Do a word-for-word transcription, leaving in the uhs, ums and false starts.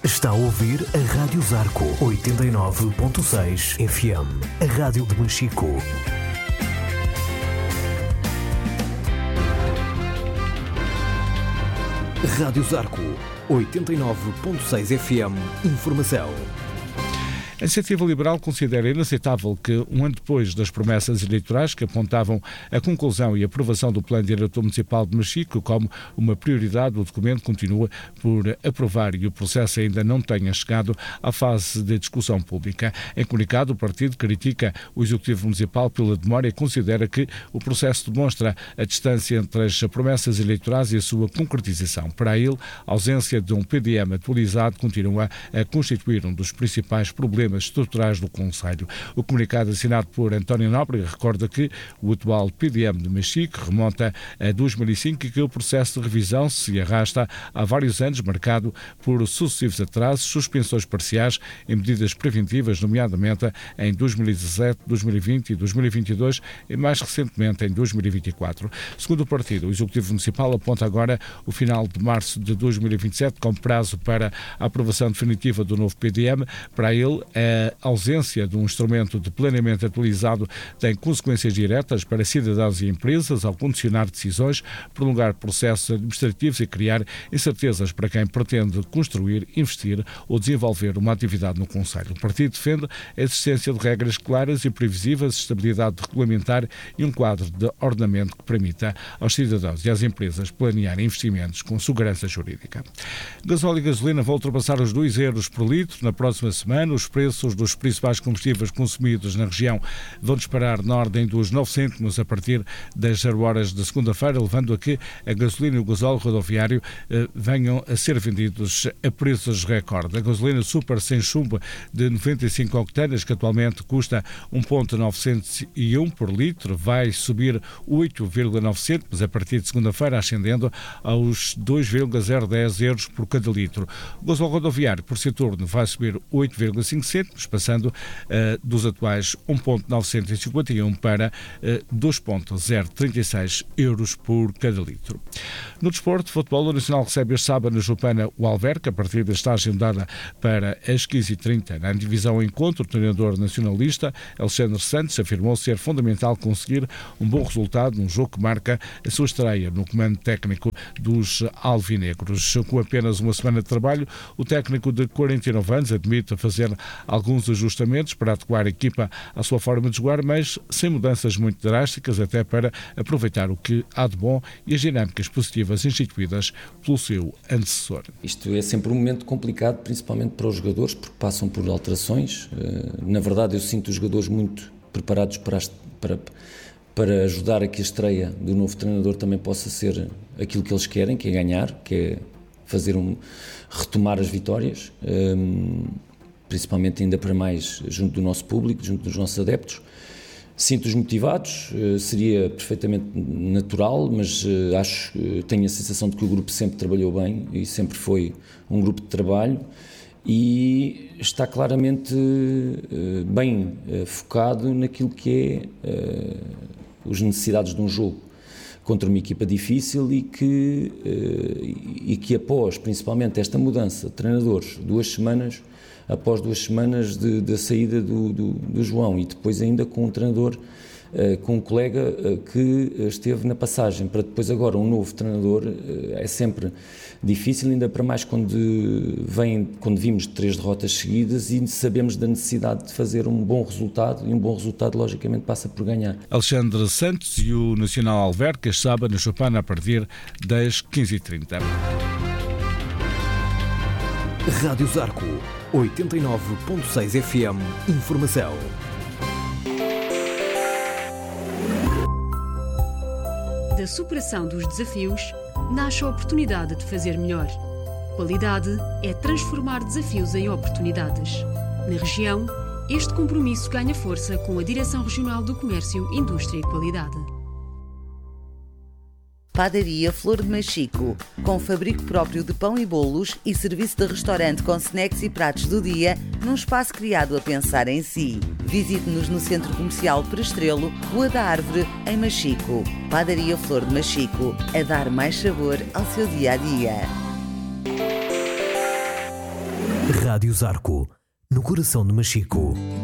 Está a ouvir a Rádio Zarco oitenta e nove ponto seis F M, a rádio de Machico. Rádio Zarco oitenta e nove ponto seis F M, informação. A Iniciativa Liberal considera inaceitável que, um ano depois das promessas eleitorais que apontavam a conclusão e aprovação do Plano Diretor Municipal de Machico como uma prioridade, o documento continua por aprovar e o processo ainda não tenha chegado à fase de discussão pública. Em comunicado, o partido critica o Executivo Municipal pela demora e considera que o processo demonstra a distância entre as promessas eleitorais e a sua concretização. Para ele, a ausência de um P D M atualizado continua a constituir um dos principais problemas estruturais do Conselho. O comunicado assinado por António Nóbrega recorda que o atual P D M de Machico remonta a dois mil e cinco e que o processo de revisão se arrasta há vários anos, marcado por sucessivos atrasos, suspensões parciais e medidas preventivas, nomeadamente em dois mil e dezassete, dois mil e vinte e dois mil e vinte e dois e mais recentemente em dois mil e vinte e quatro. Segundo o partido, o Executivo Municipal aponta agora o final de março de dois mil e vinte e sete como prazo para a aprovação definitiva do novo P D M. Para ele, a ausência de um instrumento de planeamento atualizado tem consequências diretas para cidadãos e empresas ao condicionar decisões, prolongar processos administrativos e criar incertezas para quem pretende construir, investir ou desenvolver uma atividade no Conselho. O partido defende a existência de regras claras e previsíveis, estabilidade regulamentar e um quadro de ordenamento que permita aos cidadãos e às empresas planear investimentos com segurança jurídica. Gasóleo e gasolina vão ultrapassar os dois euros por litro na próxima semana. Os preços dos principais combustíveis consumidos na região vão disparar na ordem dos nove cêntimos a partir das zero horas de segunda-feira, levando a que a gasolina e o gasóleo rodoviário eh, venham a ser vendidos a preços recorde. A gasolina super sem chumbo de noventa e cinco octanas, que atualmente custa um vírgula novecentos e um por litro, vai subir oito vírgula nove cêntimos a partir de segunda-feira, ascendendo aos dois vírgula zero dez euros por cada litro. O gasóleo rodoviário, por seu turno, vai subir oito vírgula cinco cêntimos, passando uh, dos atuais um vírgula novecentos e cinquenta e um para uh, dois vírgula zero trinta e seis euros por cada litro. No desporto, futebol, o Nacional recebe este sábado na Jupana o Alverca, a partir da estágio dada para as quinze e trinta. Na divisão encontro, o treinador nacionalista Alexandre Santos afirmou ser fundamental conseguir um bom resultado num jogo que marca a sua estreia no comando técnico dos alvinegros. Com apenas uma semana de trabalho, o técnico de quarenta e nove anos admite fazer alguns ajustamentos para adequar a equipa à sua forma de jogar, mas sem mudanças muito drásticas, até para aproveitar o que há de bom e as dinâmicas positivas instituídas pelo seu antecessor. Isto é sempre um momento complicado, principalmente para os jogadores, porque passam por alterações. Na verdade, eu sinto os jogadores muito preparados para, para, para ajudar a que a estreia do novo treinador também possa ser aquilo que eles querem, que é ganhar, que é fazer um, retomar as vitórias. Um, principalmente ainda para mais junto do nosso público, junto dos nossos adeptos. Sinto-os motivados, seria perfeitamente natural, mas acho, tenho a sensação de que o grupo sempre trabalhou bem e sempre foi um grupo de trabalho e está claramente bem focado naquilo que é as necessidades de um jogo contra uma equipa difícil e que, e que após, principalmente, esta mudança de treinadores, duas semanas, após duas semanas da saída do, do, do João e depois ainda com um treinador, uh, com um colega uh, que esteve na passagem para depois agora um novo treinador, uh, é sempre difícil, ainda para mais quando, vem, quando vimos três derrotas seguidas e sabemos da necessidade de fazer um bom resultado e um bom resultado logicamente passa por ganhar. Alexandre Santos e o Nacional Alverca sábado na Chopana a partir das quinze e trinta. Rádio Zarco oitenta e nove ponto seis F M, informação. Da superação dos desafios, nasce a oportunidade de fazer melhor. Qualidade é transformar desafios em oportunidades. Na região, este compromisso ganha força com a Direção Regional do Comércio, Indústria e Qualidade. Padaria Flor de Machico, com fabrico próprio de pão e bolos e serviço de restaurante com snacks e pratos do dia, num espaço criado a pensar em si. Visite-nos no Centro Comercial Prestrelo, Rua da Árvore, em Machico. Padaria Flor de Machico, a dar mais sabor ao seu dia-a-dia. Rádio Zarco, no coração de Machico.